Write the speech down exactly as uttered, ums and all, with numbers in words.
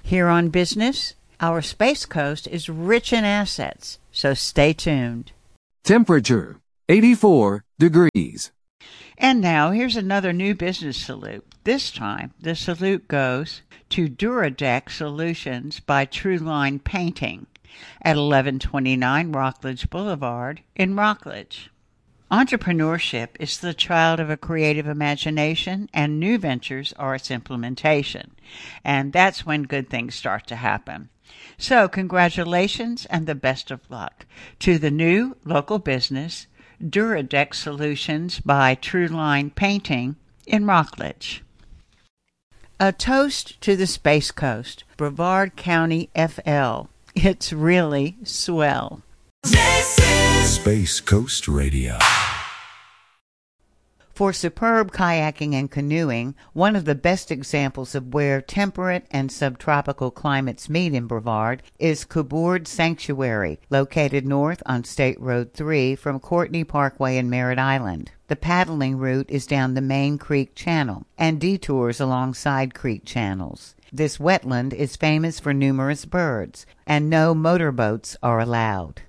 Here on Business, our Space Coast is rich in assets, so stay tuned. Temperature, eighty-four degrees. And now, here's another new business salute. This time, the salute goes to Duradeck Solutions by Trueline Painting at eleven twenty-nine Rockledge Boulevard in Rockledge. Entrepreneurship is the child of a creative imagination, and new ventures are its implementation. And that's when good things start to happen. So congratulations and the best of luck to the new local business, Duradeck Solutions by Trueline Painting in Rockledge. A toast to the Space Coast, Brevard County F L. It's really swell. This is Space Coast Radio. For superb kayaking and canoeing, one of the best examples of where temperate and subtropical climates meet in Brevard is Cobourg Sanctuary, located north on State Road three from Courtney Parkway in Merritt Island. The paddling route is down the main creek channel and detours alongside creek channels. This wetland is famous for numerous birds, and no motorboats are allowed.